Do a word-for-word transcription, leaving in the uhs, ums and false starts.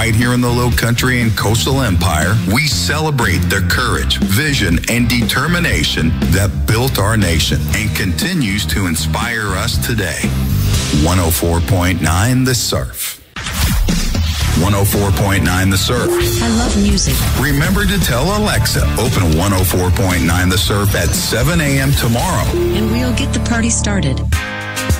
right here in the Low Country and Coastal Empire, we celebrate the courage, vision, and determination that built our nation and continues to inspire us today. one oh four point nine The Surf. one oh four point nine The Surf. I love music. Remember to tell Alexa, open one oh four point nine The Surf at seven a.m. tomorrow. And we'll get the party started.